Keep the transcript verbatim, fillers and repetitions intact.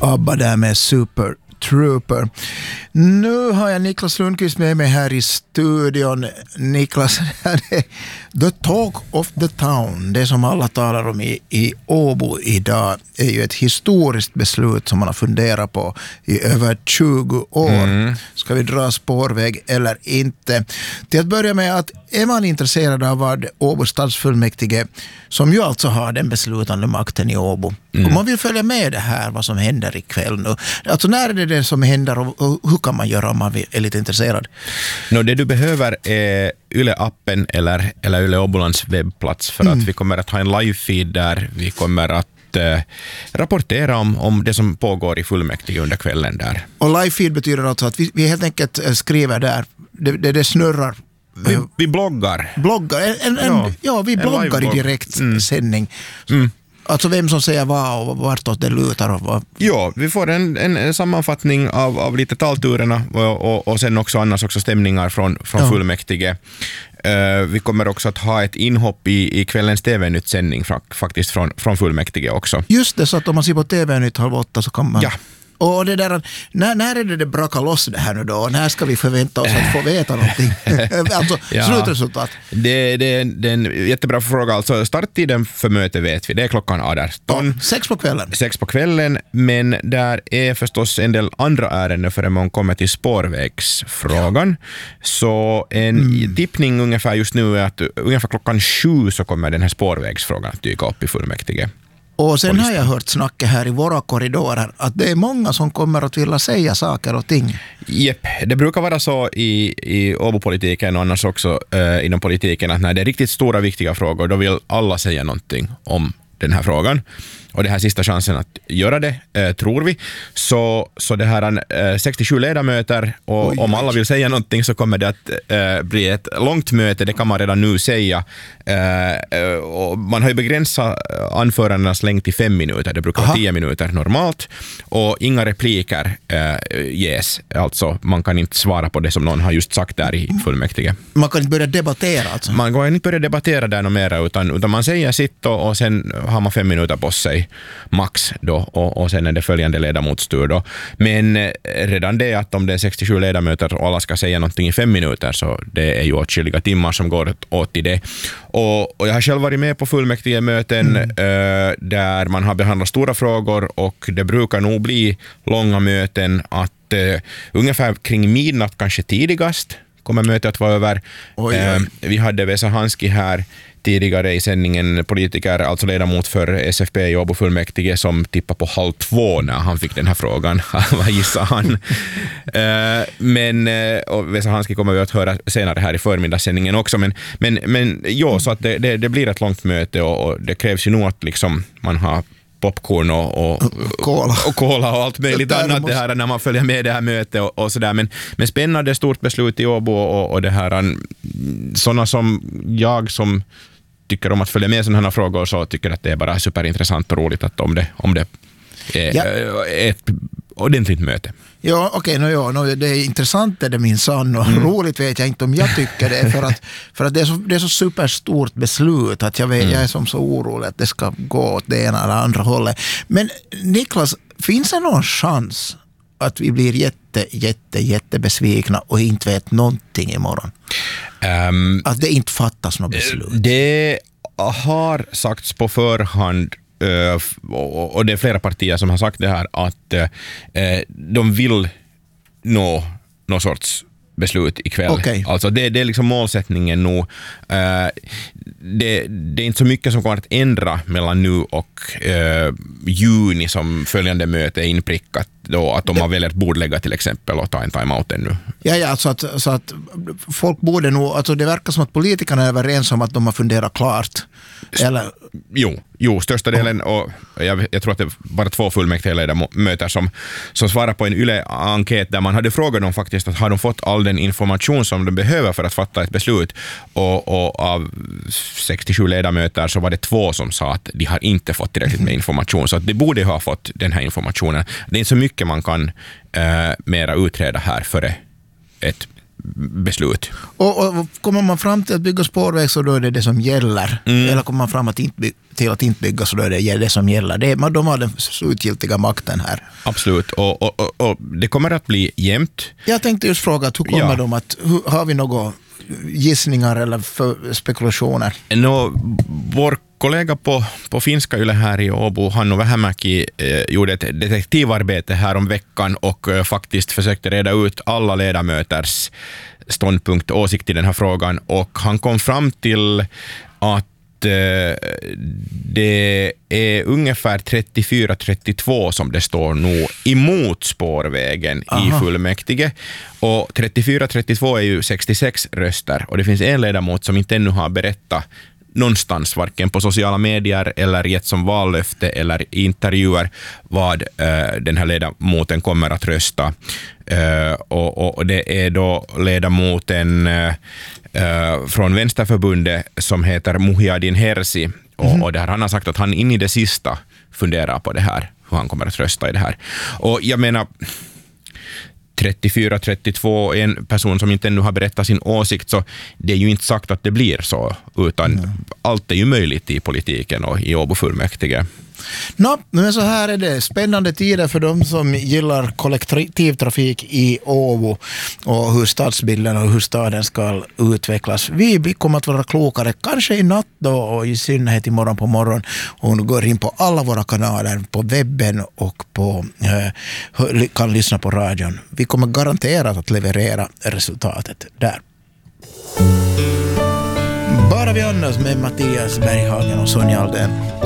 ABBA där med Super Trooper. Nu har jag Niklas Lundqvist med mig här i studion. Niklas, the talk of the town, det som alla talar om i, i Åbo idag, är ju ett historiskt beslut som man har funderat på i över tjugo år. Mm. Ska vi dra spårväg eller inte? Till att börja med, att är man intresserad av vad Åbo stadsfullmäktige, som ju alltså har den beslutande makten i Åbo, mm. om man vill följa med det här, vad som händer ikväll nu. Alltså när är det det som händer och, och hur kan man göra om man är lite intresserad? No, det du behöver är Yle-appen eller, eller Yle Åbolands webbplats, för mm. att vi kommer att ha en live-feed där vi kommer att eh, rapportera om, om det som pågår i fullmäktige under kvällen där. Och live-feed betyder alltså att vi, vi helt enkelt skriver där, det, det, det snurrar. Vi, vi bloggar. Bloggar, en, en, ja, ja, vi bloggar i direkt mm. sändning. Mm. Alltså vem som säger vad och vartåt det lutar. Och vad. Ja, vi får en, en sammanfattning av, av lite talturerna och, och, och sen också annars också stämningar från, från ja. fullmäktige. Uh, vi kommer också att ha ett inhopp i, i kvällens T V-nytt-sändning faktiskt från, från fullmäktige också. Just det, så att om man ser på T V-nytt halv åtta så kan man... Ja. Och det där, när, när är det det brakar loss det här nu då? När ska vi förvänta oss att få veta någonting? Alltså ja, slutresultat. Det, det, det är en jättebra fråga. Alltså starttiden för möte vet vi. Det är klockan arton. Ja, sex på kvällen. Sex på kvällen. Men där är förstås en del andra ärenden förrän man kommer till spårvägsfrågan. Ja. Så en mm. tippning ungefär just nu är att ungefär klockan sju så kommer den här spårvägsfrågan att dyka upp i fullmäktige. Och sen har jag hört snacket här i våra korridorer att det är många som kommer att vilja säga saker och ting. Jepp, det brukar vara så i, i Åbo-politiken och annars också eh, inom politiken att när det är riktigt stora viktiga frågor då vill alla säga någonting om den här frågan. Och det här sista chansen att göra det, eh, tror vi. Så, så det här eh, sextiosju ledamöter och oj, om alla vill säga någonting så kommer det att eh, bli ett långt möte, det kan man redan nu säga. Eh, och man har ju begränsat anförandenas längd till fem minuter, det brukar vara tio minuter normalt. Och inga repliker eh, ges, alltså man kan inte svara på det som någon har just sagt där i fullmäktige. Man kan inte börja debattera alltså? Man kan inte börja debattera där något mera, utan, utan man säger sitt och, och sen har man fem minuter på sig max då, och, och sen är det följande ledamotstur då. Men eh, redan det att om det är sextiosju ledamöter och alla ska säga någonting i fem minuter så det är ju åtskilliga timmar som går åt i det. Och, och jag har själv varit med på fullmäktige möten mm. eh, där man har behandlat stora frågor och det brukar nog bli långa möten att eh, ungefär kring midnatt kanske tidigast kommer mötet att vara över. Oj, oj. Eh, vi hade Vesa Hanski här tidigare i sändningen, politiker, alltså ledamot för S F P i Åbo fullmäktige som tippade på halv två när han fick den här frågan. Vad gissar han? uh, men uh, och Vesa Hanski kommer vi att höra senare här i förmiddagssändningen också. Men, men, men ja, så att det, det, det blir ett långt möte och, och det krävs ju nog att liksom, man har popcorn och, och, cola. och cola och allt möjligt det annat det här när man följer med det här mötet och, och sådär. Men, men spännande stort beslut i Åbo och, och det här, sådana som jag som tycker om att följa med sådana här frågor så tycker att det är bara superintressant och roligt att om det, om det är ja. ett ordentligt möte. Ja, okej, okay, no, ja, no, det är intressant är det minsann och mm. roligt vet jag inte om jag tycker det för att, för att det är så, det är så superstort beslut att jag, vet, mm. jag är som så orolig att det ska gå åt det ena eller andra hållet. Men Niklas, finns det någon chans att vi blir jätte, jätte, jätte besvikna och inte vet någonting imorgon? Um, att det inte fattas något beslut? Det har sagts på förhand Uh, och, och det är flera partier som har sagt det här att uh, de vill nå någon sorts beslut ikväll. Okay. Alltså det, det är liksom målsättningen nu. Uh, det, det är inte så mycket som kommer att ändra mellan nu och uh, juni som följande möte är inprickat då, att om man väljer att bordlägga till exempel och ta en time-out ännu. Ja, ja, så att, så att folk borde nog, alltså det verkar som att politikerna är överens om att de har funderat klart. Eller? Jo, jo, största delen och jag, jag tror att det var bara två fullmäktigeledamöter som, som svarade på en Yle-enkät där man hade frågat dem faktiskt att har de fått all den information som de behöver för att fatta ett beslut och, och av sextiosju ledamöter så var det två som sa att de har inte fått tillräckligt med information så att de borde ha fått den här informationen. Det är inte så mycket man kan äh, mera utreda här före ett beslut. Och, och kommer man fram till att bygga spårväg så då är det det som gäller. Mm. Eller kommer man fram att inte by- till att inte bygga så då är det det som gäller. Det är, de har den slutgiltiga makten här. Absolut, och, och, och, och det kommer att bli jämnt. Jag tänkte just fråga, hur kommer ja. de att, hur, har vi några gissningar eller för spekulationer? No, vår kollega på, på finska Yle här i Åbo, Hannu Vähämäki, eh, gjorde ett detektivarbete här om veckan och eh, faktiskt försökte reda ut alla ledamöters ståndpunkt och åsikt i den här frågan, och han kom fram till att eh, det är ungefär trettiofyra trettiotvå som det står nu emot spårvägen. Aha. I fullmäktige, och trettiofyra trettiotvå är ju sextiosex röster, och det finns en ledamot som inte ännu har berättat någonstans, varken på sociala medier eller gett som vallöfte eller i intervjuer vad uh, den här ledamoten kommer att rösta. Uh, och, och det är då ledamoten uh, uh, från Vänsterförbundet som heter Muhiadin Hersi, och, mm. och där han har sagt att han in i det sista funderar på det här, hur han kommer att rösta i det här. Och jag menar, trettiofyra trettiotvå, en person som inte ännu har berättat sin åsikt, så det är ju inte sagt att det blir så, utan mm. allt är ju möjligt i politiken och i Åbo fullmäktige. Nå, men så här är det. Spännande tider för de som gillar kollektivtrafik i Åbo och hur stadsbilden och hur staden ska utvecklas. Vi kommer att vara klokare, kanske i natt då, och i synnerhet imorgon på morgon. Hon går in på alla våra kanaler på webben och på, eh, kan lyssna på radion. Vi kommer garanterat att leverera resultatet där. Bara vi annars med Mattias Berghagen och Sonja Aldén.